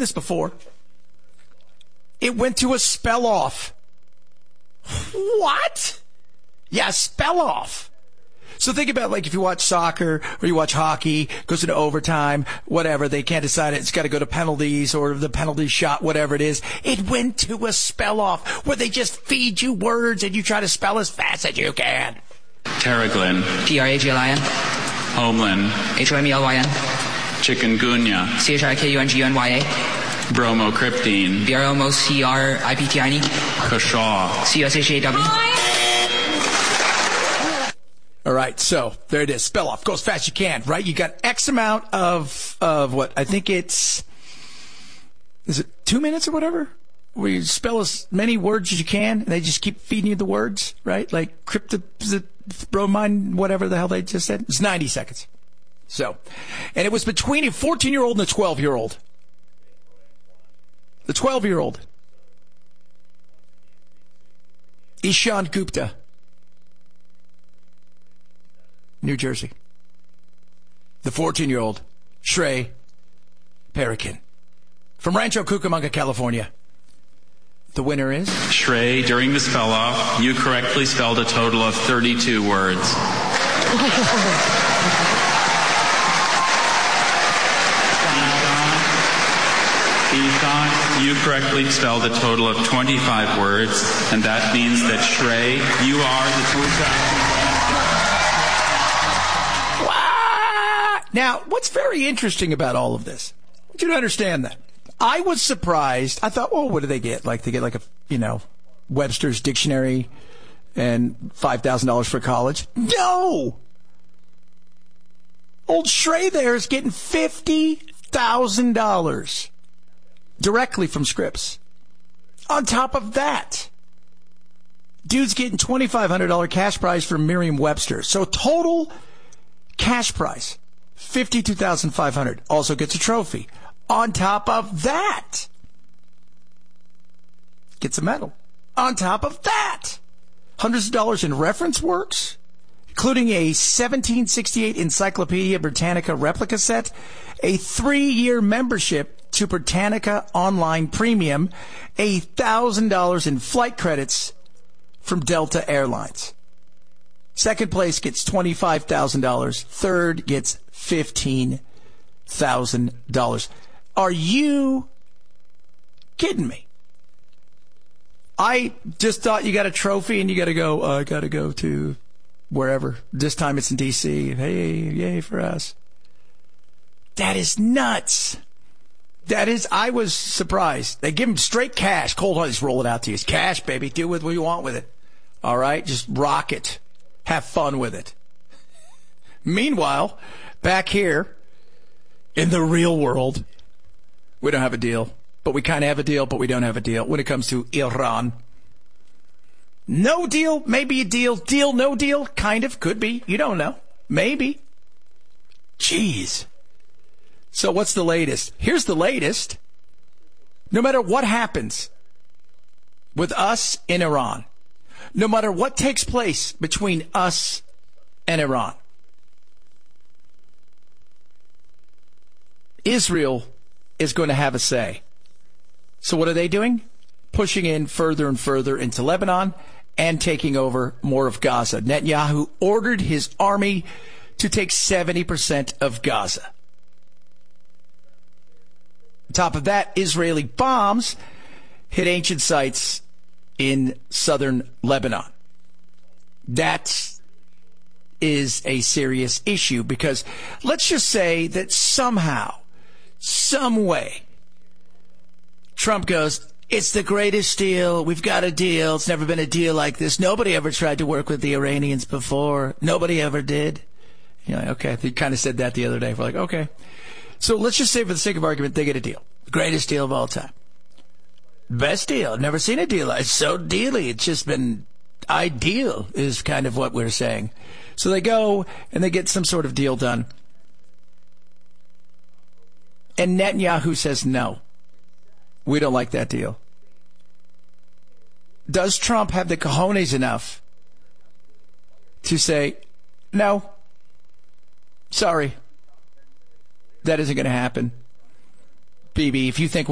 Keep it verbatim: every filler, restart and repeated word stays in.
this before. It went to a spell off. What? Yeah, spell off. So think about, like, if you watch soccer or you watch hockey, goes into overtime, whatever, they can't decide it. It's got to go to penalties or the penalty shot, whatever it is. It went to a spell off where they just feed you words and you try to spell as fast as you can. Terraglin. T R A G L I N. Homeland. H O M E L Y N. Chikungunya. C H I K U N G U N Y A. Bromocriptine. B R O M O C R I P T I N E. Kashaw. C U S H A W. All right, so there it is. Spell off. Go as fast as you can, right? You got X amount of, of what? I think it's, is it two minutes or whatever? Where you spell as many words as you can, and they just keep feeding you the words, right? Like cryptobromine, whatever the hell they just said. It's ninety seconds. So, and it was between a fourteen-year-old and a twelve-year-old. The twelve-year-old. Ishan Gupta. New Jersey. The fourteen-year-old, Shrey Perikin. From Rancho Cucamonga, California. The winner is? Shrey, during the spell-off, you correctly spelled a total of thirty-two words. Ethan, you correctly spelled a total of twenty-five words, and that means that Shrey, you are the two thousand. Now, what's very interesting about all of this, I want you to understand that. I was surprised. I thought, oh, what do they get? Like, they get like a, you know, Webster's dictionary and five thousand dollars for college? No! Old Shrey there is getting fifty thousand dollars directly from Scripps. On top of that, dude's getting twenty-five hundred dollars cash prize from Merriam-Webster. So total cash prize, fifty-two thousand five hundred dollars. Also gets a trophy. On top of that, gets a medal. On top of that, hundreds of dollars in reference works, including a seventeen sixty-eight Encyclopedia Britannica replica set, a three-year membership to Britannica Online Premium, a one thousand dollars in flight credits from Delta Airlines. Second place gets twenty-five thousand dollars. Third gets fifteen thousand dollars. Are you kidding me? I just thought you got a trophy and you got to go, uh, got to go to wherever. This time it's in D C. Hey, yay for us. That is nuts. That is, I was surprised. They give him straight cash. Cold hard, just roll it out to you. It's cash, baby. Do with what you want with it. All right? Just rock it. Have fun with it. Meanwhile, back here in the real world, we don't have a deal. But we kind of have a deal, but we don't have a deal when it comes to Iran. No deal, maybe a deal. Deal, no deal, kind of, could be. You don't know. Maybe. Jeez. So what's the latest? Here's the latest. No matter what happens with us in Iran, no matter what takes place between us and Iran, Israel is going to have a say. So what are they doing? Pushing in further and further into Lebanon and taking over more of Gaza. Netanyahu ordered his army to take seventy percent of Gaza. On top of that, Israeli bombs hit ancient sites in southern Lebanon. That is a serious issue because let's just say that somehow, some way, Trump goes, it's the greatest deal. We've got a deal. It's never been a deal like this. Nobody ever tried to work with the Iranians before. Nobody ever did. You're like, okay, they kind of said that the other day. We're like, okay. So let's just say for the sake of argument, they get a deal. The greatest deal of all time. Best deal. I've never seen a deal. It's so dealy. It's just been ideal is kind of what we're saying. So they go and they get some sort of deal done. And Netanyahu says, no, we don't like that deal. Does Trump have the cojones enough to say, no, sorry, that isn't going to happen? B B, if you think